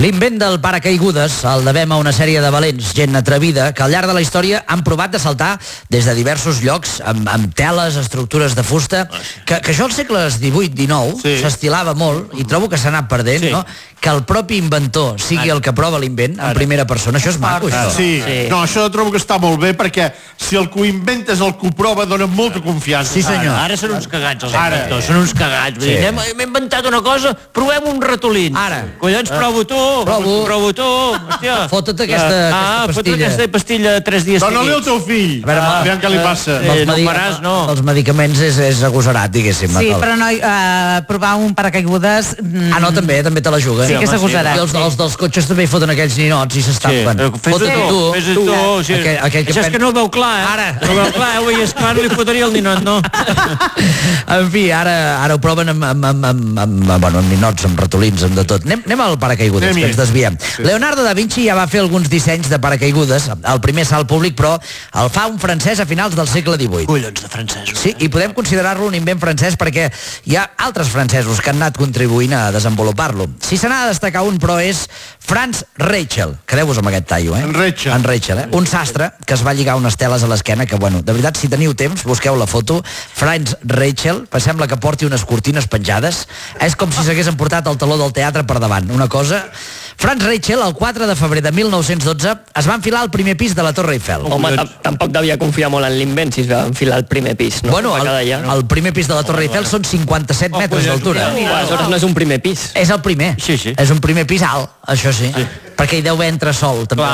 L'invent del paracaigudes el devem a una sèrie de valents, gent atrevida, que al llarg de la història han provat de saltar des de diversos llocs, amb teles, estructures de fusta, que això als segles XVIII-XIX s'estilava molt, i trobo que s'ha anat perdent, no? Que el propi inventor sigui el que prova l'invent en primera persona, això és maco, això. No, això trobo que està molt bé, perquè si el que ho inventa és el que ho prova, dona molta confiança. Sí, senyor. Ara són uns cagats els inventors, són uns cagats. Hem inventat una cosa, provem un ratolins. Ara. Collons, provo tu. Provo tu. Hòstia. Fota't aquesta pastilla. Fota't aquesta pastilla 3 dies seguits. Dóna-li al teu fill. Aviam què li passa. Els medicaments és agosarat, diguéssim. Sí, però no, provar un paracaigudes... Ah, no, també te la juguen. Sí que s'agosarat. I els dels cotxes també hi foten aquells ninots i s'estampen. Fes-ho tu. Això és que no ho veu clar, Ara. No ho veu clar, ho veies clar, no li fotria el ninot, no. En fi, ara ho proven amb ninots, amb ratolins, amb de tot. Anem al paracaigudes, que ens desviem. Leonardo da Vinci ja va fer alguns dissenys de paracaigudes, el primer salt públic, però el fa un francès a finals del segle XVIII. Collons de francesos. Sí, i podem considerar-lo un invent francès perquè hi ha altres francesos que han anat contribuint a desenvolupar-lo. Si se n'ha de destacar un, però és Franz Reichel. Quedeu-vos amb aquest tallo, En Reichel, un sastre que es va lligar unes teles a l'esquena que, bueno, de veritat, si teniu temps, busqueu la foto. Franz Reichel, sembla que porti unes cortines penjades. És com si s'hagués emportat el taló del teatre per davant. Una cosa... Franz Reichel, el 4 de febrer de 1912, es va enfilar al primer pis de la Torre Eiffel. Home, tampoc devia confiar molt en l'invent si es va enfilar al primer pis, no? Bueno, el primer pis de la Torre Eiffel són 57 metres d'altura. Aleshores no és un primer pis. És el primer. Sí. És un primer pis alt, això sí. Perquè hi deu haver entresol, també.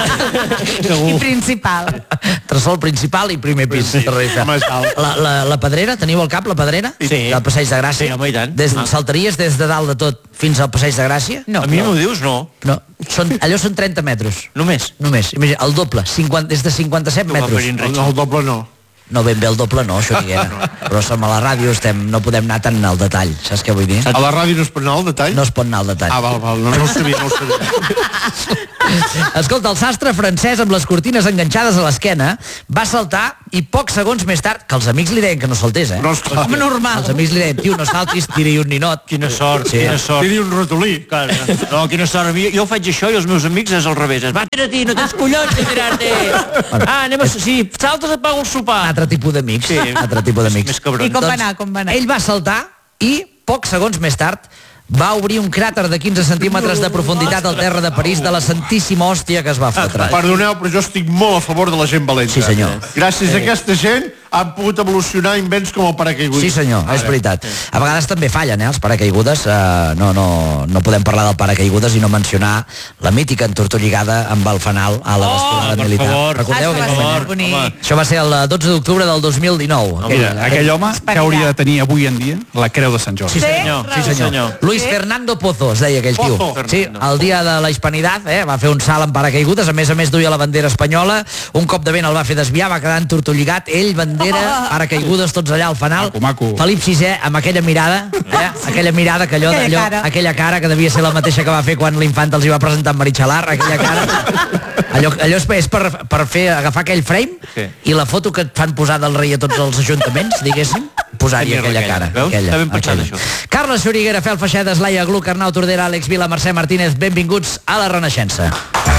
I principal. Entresol principal i primer pis. La Pedrera, teniu al cap la Pedrera? Sí. Del Passeig de Gràcia? Sí, home, i tant. Saltaries des de dalt de tot fins al Passeig de Gràcia? A mi m'ho dius, no. No, allò són 30 metres. Només. Imagina, el doble, des de 57 metres. El doble no. No, ben bé el doble no, això diguera. Però som a la ràdio, no podem anar tan al detall, saps què vull dir? A la ràdio no es pot anar al detall? No es pot anar al detall. Ah, val, no ho sabia. Escolta, el sastre francès amb les cortines enganxades a l'esquena va saltar i pocs segons més tard, que els amics li deien que no saltés, No, esclar. Home, normal. Els amics li deien, tio, no saltis, tiri un ninot. Quina sort, Sí. quina sort. Tiri un ratolí. No, quina sort. Jo faig això i els meus amics és al revés. Va, tira-t'hi, no tens collons de tirar-te. Si saltes apago el sopar. Altre tipus d'amics. Sí. Altre tipus d'amics. Més cabrons. I com va anar? Ell va saltar i pocs segons més tard va obrir un cràter de 15 centímetres de profunditat al terra de París de la santíssima hòstia que es va fotre. Perdoneu, però jo estic molt a favor de la gent valenta. Sí, senyor. Gràcies a aquesta gent han pogut evolucionar invents com el paracaigudes. Sí, senyor, és veritat. A vegades també fallen, els paracaigudes. No podem parlar del paracaigudes i no mencionar la mítica entortolligada amb el fanal a la desfilada militar. Favor. Recordeu aquell moment? Bonic. Això va ser el 12 d'octubre del 2019. Mira, aquell home que hauria de tenir avui en dia la Creu de Sant Jordi. Sí, senyor. Luis Fernando Pozo, es deia aquell tio. Sí, el dia de la Hispanidad va fer un salt amb paracaigudes, a més duia la bandera espanyola, un cop de vent el va fer desviar, va quedar entortolligat, ell, bandera, paracaigudes, tots allà al fanal. Maco. Felip VI, amb aquella mirada, aquella mirada que aquella cara que devia ser la mateixa que va fer quan l'infant els hi va presentar en Meritxalar, aquella cara. Allò és per agafar aquell frame i la foto que et fan posar del rei a tots els ajuntaments, diguéssim, posar-hi aquella cara. Està ben pensat, això. Carles Xuriguera, Fel Feixedes, Laia Gluck, Arnau Tordera, Àlex Vila, Mercè Martínez, benvinguts a la Renaixença.